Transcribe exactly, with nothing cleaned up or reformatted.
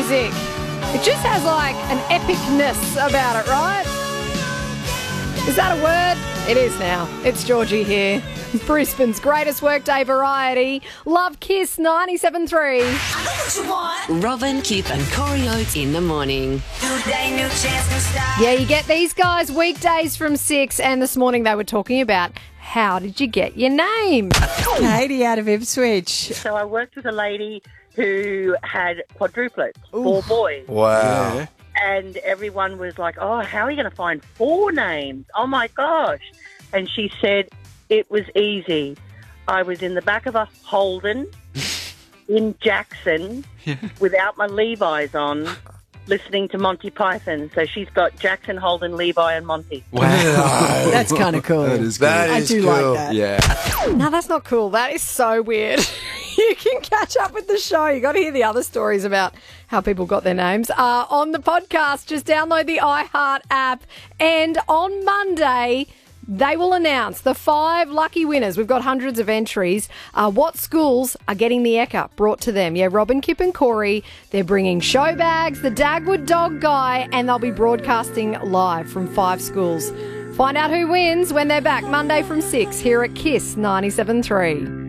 music. It just has like an epicness about it, right? Is that a word? It is now. It's Georgie here. Brisbane's greatest workday variety. Love Kiss ninety-seven point three. I know what you want. Robin, Kip and Corey Oates in the morning. New day, new chance, new start. Yeah, you get these guys weekdays from six, and this morning they were talking about how did you get your name? Katie out of Ipswich. So I worked with a lady who had quadruplets, four boys. Wow. Yeah. And everyone was like, oh, how are you going to find four names? Oh, my gosh. And she said it was easy. I was in the back of a Holden in Jackson without my Levi's on, listening to Monty Python. So she's got Jackson, Holden, Levi and Monty. Wow. That's kind of cool. That is That good. I is do cool. like that. Yeah. No, that's not cool. That is so weird. You can catch up with the show. You got to hear the other stories about how people got their names uh, on the podcast. Just download the iHeart app, and on Monday they will announce the five lucky winners. We've got hundreds of entries. Uh, what schools are getting the Ekka brought to them? Yeah, Robin, Kip and Corey. They're bringing show bags, the Dagwood Dog Guy, and they'll be broadcasting live from five schools. Find out who wins when they're back Monday from six here at Kiss ninety-seven point three.